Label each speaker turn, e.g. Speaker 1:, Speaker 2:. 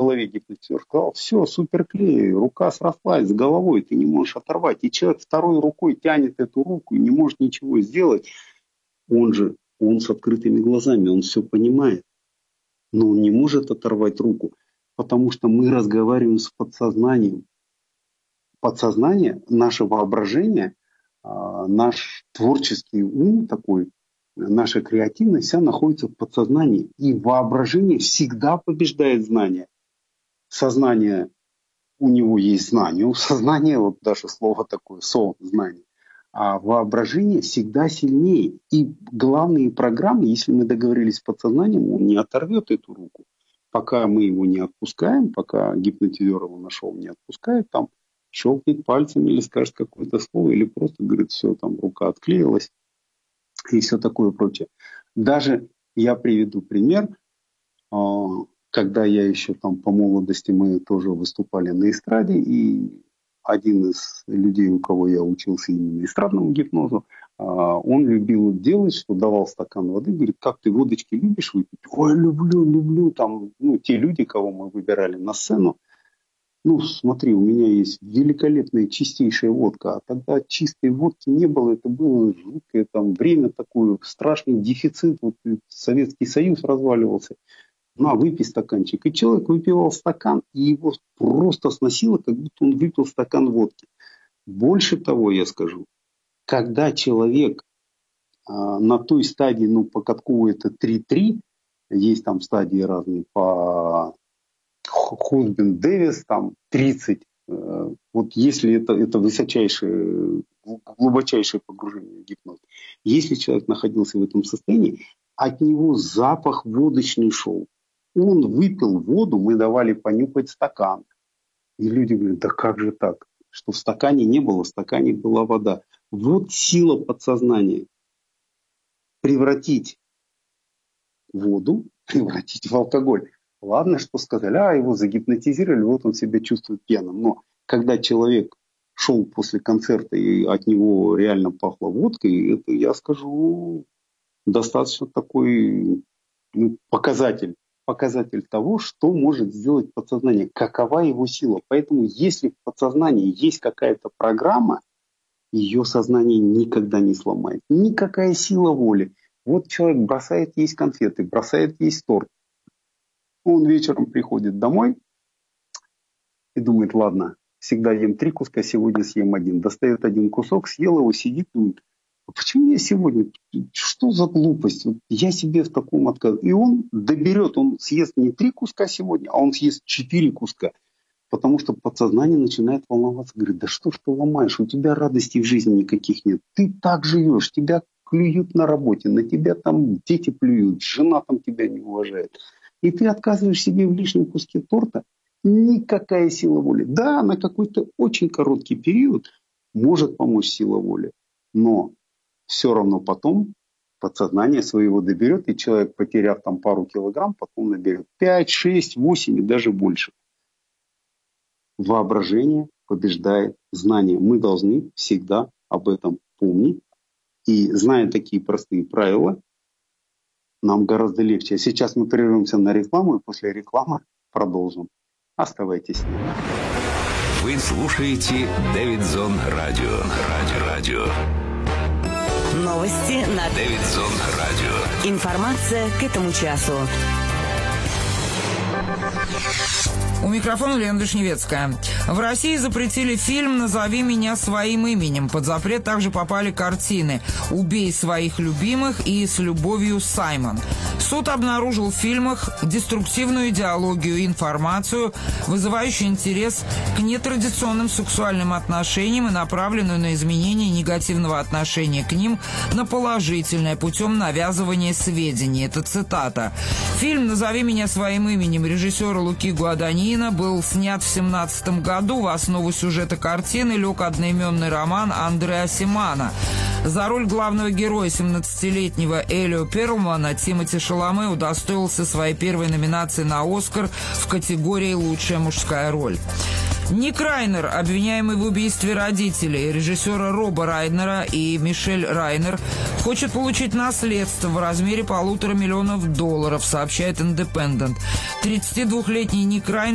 Speaker 1: голове гипнотизер сказал, все, суперклей, рука срослась с головой, ты не можешь оторвать. И человек второй рукой тянет эту руку и не может ничего сделать. Он с открытыми глазами, он все понимает. Но он не может оторвать руку, потому что мы разговариваем с подсознанием. Подсознание, наше воображение, наш творческий ум такой, наша креативность вся находится в подсознании. И воображение всегда побеждает знание. Сознание, у него есть знание, у сознания, вот даже слово такое, знание. А воображение всегда сильнее. И главные программы, если мы договорились с подсознанием, он не оторвет эту руку. Пока мы его не отпускаем, пока гипнотизер его нашел, не отпускает, там щелкнет пальцами или скажет какое-то слово, или просто говорит, все, там рука отклеилась и все такое прочее. Даже я приведу пример, когда я еще там по молодости, мы тоже выступали на эстраде, и один из людей, у кого я учился именно эстрадному гипнозу, он любил делать, что давал стакан воды, говорит, как ты водочки любишь выпить? Ой, люблю. Там, те люди, кого мы выбирали на сцену, смотри, у меня есть великолепная чистейшая водка, а тогда чистой водки не было, это было жуткое там время такое, страшный дефицит, вот Советский Союз разваливался. Выпей стаканчик. И человек выпивал стакан, и его просто сносило, как будто он выпил стакан водки. Больше того, я скажу, когда человек на той стадии, по Каткову это 3-3, есть там стадии разные, по Хузбин Дэвис, там 30. Вот если это высочайшее, глубочайшее погружение в гипноз. Если человек находился в этом состоянии, от него запах водочный шел. Он выпил воду, мы давали понюхать стакан. И люди говорят, да как же так? Что в стакане не было, в стакане была вода. Вот сила подсознания. Превратить воду, превратить в алкоголь. Ладно, что сказали, его загипнотизировали, вот он себя чувствует пьяным. Но когда человек шел после концерта и от него реально пахло водкой, это, я скажу, достаточно такой показатель того, что может сделать подсознание, какова его сила. Поэтому если в подсознании есть какая-то программа, ее сознание никогда не сломает. Никакая сила воли. Вот человек бросает есть конфеты, бросает есть торт. Он вечером приходит домой и думает, ладно, всегда ем 3 куска, сегодня съем 1. Достает 1 кусок, съел его, сидит, думает, а почему я сегодня, что за глупость? Вот я себе в таком отказе. И он доберет, он съест не 3 куска сегодня, а он съест 4 куска. Потому что подсознание начинает волноваться, говорит, да что ж ты ломаешь, у тебя радости в жизни никаких нет. Ты так живешь, тебя клюют на работе, на тебя там дети плюют, жена там тебя не уважает. И ты отказываешь себе в лишнем куске торта, никакая сила воли. Да, на какой-то очень короткий период может помочь сила воли, но все равно потом подсознание своего доберет, и человек, потеряв там пару килограмм, потом наберет 5, 6, 8 и даже больше. Воображение побеждает знание. Мы должны всегда об этом помнить. И зная такие простые правила, нам гораздо легче. Сейчас мы прервемся на рекламу, и после рекламы продолжим. Оставайтесь с нами.
Speaker 2: Вы слушаете Дэвидсон Радио.
Speaker 3: Новости на
Speaker 2: Дэвидсон Радио.
Speaker 3: Информация к этому часу.
Speaker 4: У микрофона Лена Вишневецкая. В России запретили фильм «Назови меня своим именем». Под запрет также попали картины «Убей своих любимых» и «С любовью, Саймон». Суд обнаружил в фильмах деструктивную идеологию и информацию, вызывающую интерес к нетрадиционным сексуальным отношениям и направленную на изменение негативного отношения к ним на положительное путем навязывания сведений. Это цитата. Фильм «Назови меня своим именем» режиссера Луки Гуаданьино был снят в 1917 году. В основу сюжета картины лег одноименный роман Андреа Симана. За роль главного героя 17-летнего Элио Перлмана Тимоти Шаломе удостоился своей первой номинации на «Оскар» в категории «Лучшая мужская роль». Ник Райнер, обвиняемый в убийстве родителей режиссера Роба Райнера и Мишель Райнер, хочет получить наследство в размере $1,5 миллиона, сообщает Independent. 32-летний Ник Райнер